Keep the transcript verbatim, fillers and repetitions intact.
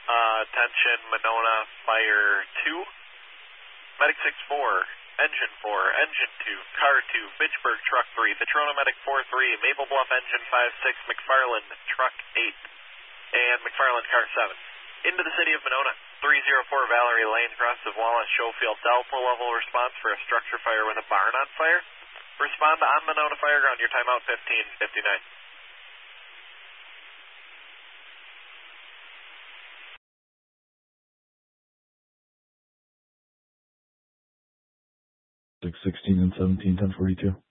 Uh, attention, Monona Fire two. Medic six four, Engine four, Engine two, Car two, Fitchburg Truck three, Petrona Medic four three, Maple Bluff Engine five six, McFarland Truck eight, and McFarland Car seven. Into the city of Monona, three oh four Valerie Lane, cross of Wallace Schofield, Delta level response for a structure fire with a barn on fire. Respond to on Monona Fireground, your timeout fifteen fifty-nine. six sixteen and seventeen ten forty-two.